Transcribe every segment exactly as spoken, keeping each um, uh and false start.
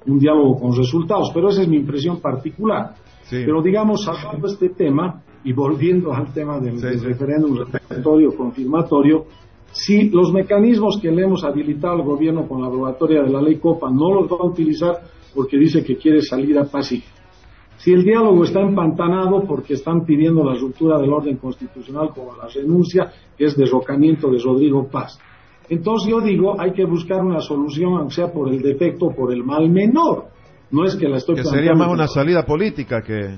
un diálogo con resultados, pero esa es mi impresión particular. Sí. Pero digamos, hablando de este tema, y volviendo al tema del, sí, del sí. referéndum revocatorio confirmatorio, si los mecanismos que le hemos habilitado al gobierno con la revocatoria de la ley Copa no los va a utilizar porque dice que quiere salida pacífica, si el diálogo está empantanado porque están pidiendo la ruptura del orden constitucional como la renuncia, que es derrocamiento de Rodrigo Paz, entonces yo digo, hay que buscar una solución, aunque sea por el defecto o por el mal menor. No es que la estoy que sería más una salida política que...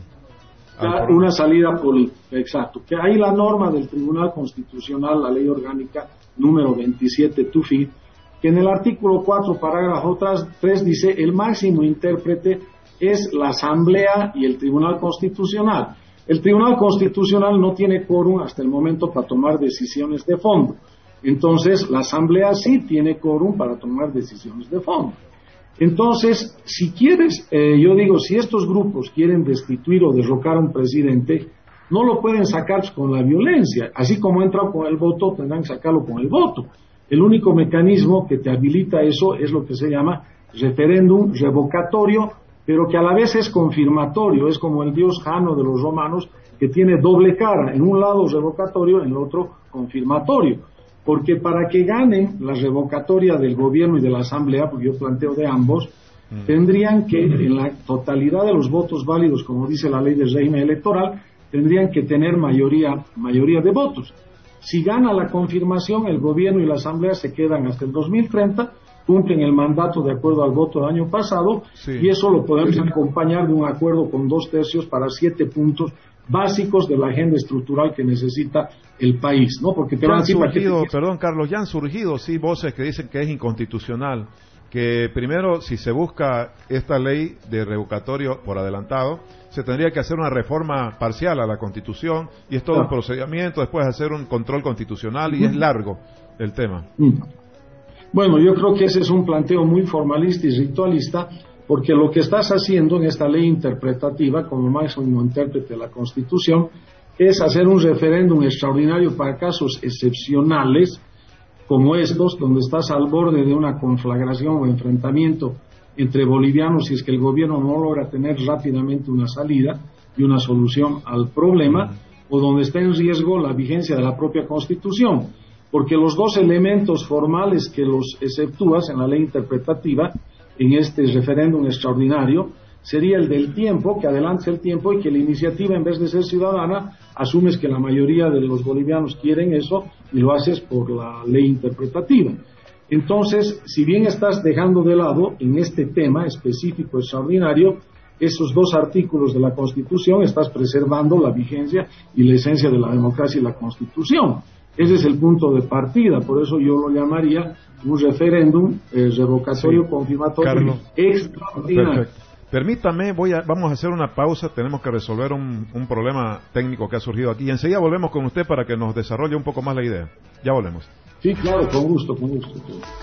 Una salida política, exacto. Que hay la norma del Tribunal Constitucional, la Ley Orgánica número veintisiete TUFI, que en el artículo cuatro, parágrafo tres, dice, el máximo intérprete es la Asamblea y el Tribunal Constitucional. El Tribunal Constitucional no tiene quórum hasta el momento para tomar decisiones de fondo. Entonces, la Asamblea sí tiene quórum para tomar decisiones de fondo. Entonces, si quieres, eh, yo digo, si estos grupos quieren destituir o derrocar a un presidente, no lo pueden sacar con la violencia. Así como entra con el voto, tendrán que sacarlo con el voto. El único mecanismo que te habilita eso es lo que se llama referéndum revocatorio, pero que a la vez es confirmatorio. Es como el dios Jano de los romanos, que tiene doble cara, en un lado revocatorio, en el otro confirmatorio. Porque para que ganen la revocatoria del gobierno y de la asamblea, porque yo planteo de ambos, mm. tendrían que, en la totalidad de los votos válidos, como dice la ley del régimen electoral, tendrían que tener mayoría, mayoría de votos. Si gana la confirmación, el gobierno y la asamblea se quedan hasta el dos mil treinta, cumplen el mandato de acuerdo al voto del año pasado, sí. y eso lo podemos acompañar de un acuerdo con dos tercios para siete puntos básicos de la agenda estructural que necesita el país, ¿no? Porque te ya van a han decir, surgido, ¿para qué te... perdón Carlos, ya han surgido sí voces que dicen que es inconstitucional, que primero si se busca esta ley de revocatorio por adelantado, se tendría que hacer una reforma parcial a la Constitución y es todo claro. un procedimiento, después hacer un control constitucional y mm. es largo el tema. Mm. Bueno, yo creo que ese es un planteo muy formalista y ritualista, porque lo que estás haciendo en esta ley interpretativa, como máximo intérprete de la Constitución, es hacer un referéndum extraordinario para casos excepcionales como estos, donde estás al borde de una conflagración o enfrentamiento entre bolivianos si es que el gobierno no logra tener rápidamente una salida y una solución al problema, o donde está en riesgo la vigencia de la propia Constitución, porque los dos elementos formales que los exceptúas en la ley interpretativa en este referéndum extraordinario sería el del tiempo, que adelance el tiempo y que la iniciativa, en vez de ser ciudadana, asumes que la mayoría de los bolivianos quieren eso y lo haces por la ley interpretativa. Entonces, si bien estás dejando de lado en este tema específico extraordinario esos dos artículos de la Constitución, estás preservando la vigencia y la esencia de la democracia y la Constitución. Ese es el punto de partida, por eso yo lo llamaría un referéndum eh, revocatorio, sí. confirmatorio, Carlos, extraordinario. Perfecto. Permítame, voy a, vamos a hacer una pausa, tenemos que resolver un, un problema técnico que ha surgido aquí y enseguida volvemos con usted para que nos desarrolle un poco más la idea. Ya volvemos. Sí, claro, con gusto, con gusto.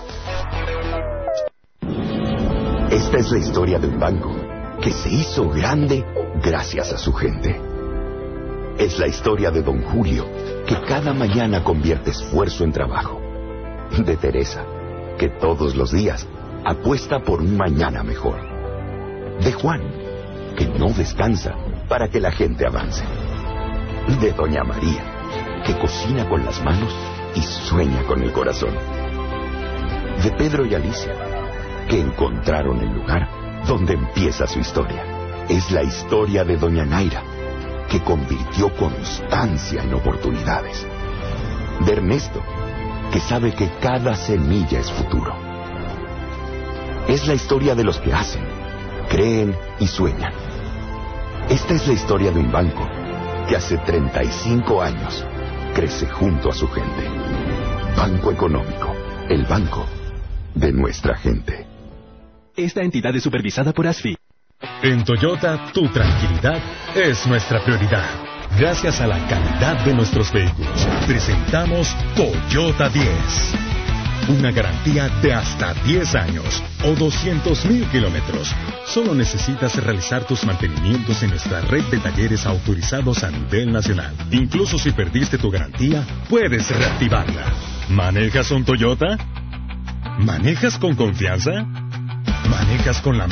Esta es la historia de un banco que se hizo grande gracias a su gente. Es la historia de don Julio, que cada mañana convierte esfuerzo en trabajo. De Teresa, que todos los días apuesta por un mañana mejor. De Juan, que no descansa para que la gente avance. De doña María, que cocina con las manos y sueña con el corazón. De Pedro y Alicia, que encontraron el lugar donde empieza su historia. Es la historia de doña Naira, que convirtió constancia en oportunidades. De Ernesto, que sabe que cada semilla es futuro. Es la historia de los que hacen, creen y sueñan. Esta es la historia de un banco que hace treinta y cinco años crece junto a su gente. Banco Económico, el banco de nuestra gente. Esta entidad es supervisada por ASFI. En Toyota, tu tranquilidad es nuestra prioridad. Gracias a la calidad de nuestros vehículos, presentamos Toyota diez. Una garantía de hasta diez años o doscientos mil kilómetros. Solo necesitas realizar tus mantenimientos en nuestra red de talleres autorizados a nivel nacional. Incluso si perdiste tu garantía, puedes reactivarla. ¿Manejas un Toyota? ¿Manejas con confianza? ¿Manejas con la